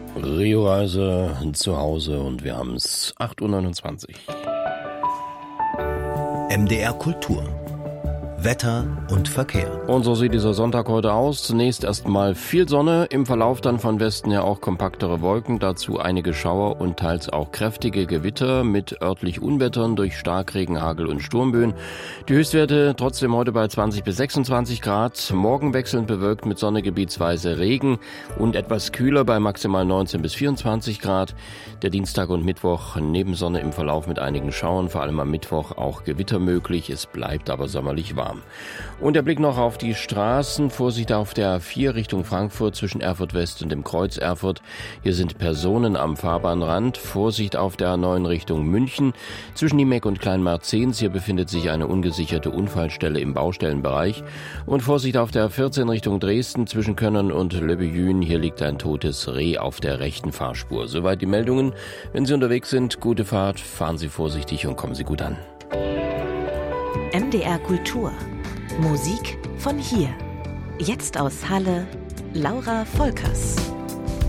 Rio-Reise zu Hause und wir haben es 8:29 Uhr. MDR Kultur. Wetter und Verkehr. Und so sieht dieser Sonntag heute aus. Zunächst erstmal viel Sonne, im Verlauf dann von Westen her auch kompaktere Wolken, dazu einige Schauer und teils auch kräftige Gewitter mit örtlich Unwettern durch Starkregen, Hagel und Sturmböen. Die Höchstwerte trotzdem heute bei 20 bis 26 Grad. Morgen wechselnd bewölkt mit Sonne, gebietsweise Regen und etwas kühler bei maximal 19 bis 24 Grad. Der Dienstag und Mittwoch neben Sonne im Verlauf mit einigen Schauern, vor allem am Mittwoch auch Gewitter möglich. Es bleibt aber sommerlich warm. Und der Blick noch auf die Straßen. Vorsicht auf der A4 Richtung Frankfurt zwischen Erfurt West und dem Kreuz Erfurt. Hier sind Personen am Fahrbahnrand. Vorsicht auf der A9 Richtung München. Zwischen Niemek und Kleinmarzens. Hier befindet sich eine ungesicherte Unfallstelle im Baustellenbereich. Und Vorsicht auf der A14 Richtung Dresden zwischen Könnern und Le Buyün. Hier liegt ein totes Reh auf der rechten Fahrspur. Soweit die Meldungen. Wenn Sie unterwegs sind, gute Fahrt, fahren Sie vorsichtig und kommen Sie gut an. MDR Kultur. Musik von hier. Jetzt aus Halle, Laura Volkers.